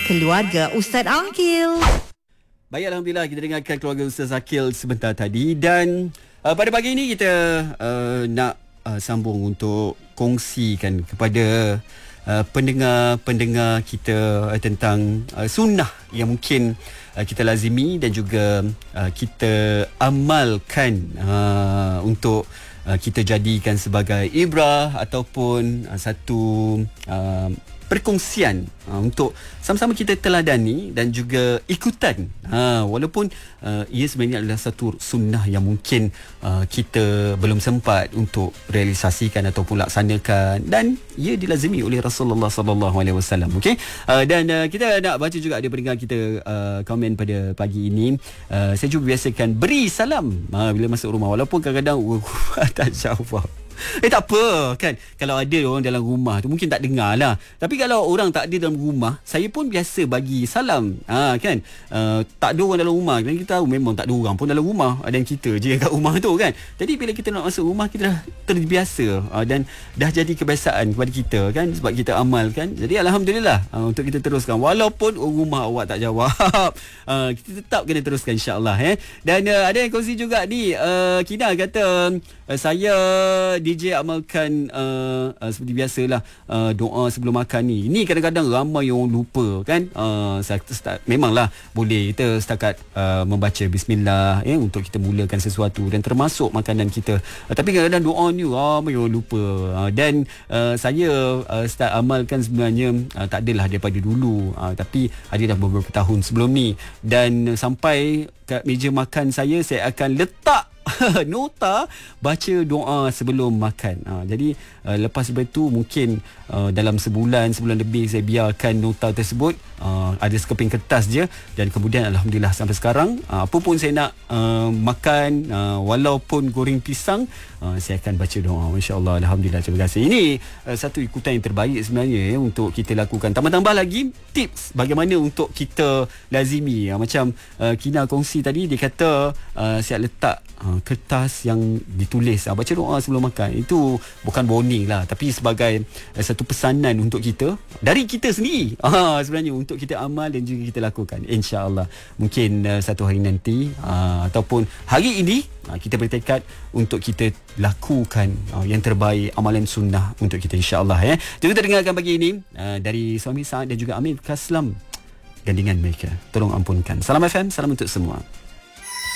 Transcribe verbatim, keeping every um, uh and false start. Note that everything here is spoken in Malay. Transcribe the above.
Keluarga Ustaz Akil. Baik, Alhamdulillah kita dengarkan keluarga Ustaz Akil sebentar tadi. Dan uh, pada pagi ini kita uh, nak uh, sambung untuk kongsikan kepada uh, pendengar-pendengar kita uh, tentang uh, sunnah yang mungkin uh, kita lazimi dan juga uh, kita amalkan uh, untuk uh, kita jadikan sebagai ibrah ataupun uh, satu uh, perkongsian uh, untuk sama-sama kita teladani dan juga ikutan. Ha, walaupun uh, ia sebenarnya adalah satu sunnah yang mungkin uh, kita belum sempat untuk realisasikan ataupun laksanakan, dan ia dilazimi oleh Rasulullah sallallahu alaihi wasallam. Okey. Uh, dan uh, kita nak baca juga ada pendengar kita uh, komen pada pagi ini. Uh, saya cuba biasakan beri salam uh, bila masuk rumah, walaupun kadang-kadang uh, tak jawab. Eh tak apa kan, kalau ada orang dalam rumah tu mungkin tak dengar lah. Tapi kalau orang tak ada dalam rumah, saya pun biasa bagi salam, ha, kan. uh, Tak ada orang dalam rumah, dan kita tahu memang tak ada orang pun dalam rumah, ada yang kita je kat rumah tu kan. Jadi bila kita nak masuk rumah, kita dah terbiasa uh, dan dah jadi kebiasaan kepada kita kan, sebab kita amalkan. Jadi Alhamdulillah uh, untuk kita teruskan, walaupun rumah awak tak jawab, uh, kita tetap kena teruskan insyaAllah eh. Dan uh, ada yang kongsi juga ni, uh, Kina kata uh, saya D J amalkan uh, uh, seperti biasalah uh, doa sebelum makan ni. Ini kadang-kadang ramai yang lupa kan. Uh, saya start, memanglah boleh kita setakat uh, membaca bismillah eh, untuk kita mulakan sesuatu dan termasuk makanan kita. Uh, tapi kadang-kadang doa ni ramai yang lupa. Uh, dan uh, saya uh, start amalkan sebenarnya uh, tak adalah daripada dulu. Uh, tapi ada dah beberapa tahun sebelum ni. Dan uh, sampai kat meja makan saya, saya akan letak nota baca doa sebelum makan. Ha, jadi uh, lepas itu mungkin uh, dalam sebulan sebulan lebih saya biarkan nota tersebut, uh, ada sekeping kertas je, dan kemudian Alhamdulillah sampai sekarang uh, apa pun saya nak uh, makan, uh, walaupun goreng pisang, uh, saya akan baca doa. Masya-Allah, Alhamdulillah, terima kasih. Ini uh, satu ikutan yang terbaik sebenarnya ya, untuk kita lakukan. Tambah-tambah lagi tips bagaimana untuk kita lazimi. Uh, macam uh, Kina kongsi tadi, dia kata uh, siap letak uh, kertas yang ditulis uh, baca doa sebelum makan. Itu bukan warning lah, tapi sebagai uh, satu pesanan untuk kita, dari kita sendiri uh, sebenarnya, untuk kita amal dan juga kita lakukan. InsyaAllah mungkin uh, satu hari nanti uh, ataupun hari ini uh, kita bertekad untuk kita lakukan uh, yang terbaik, amalan sunnah untuk kita insyaAllah ya. Jadi kita dengarkan pagi ini uh, dari suami Saad dan juga Amir Kaslam, gandingan mereka, tolong ampunkan. Salam F M, salam untuk semua.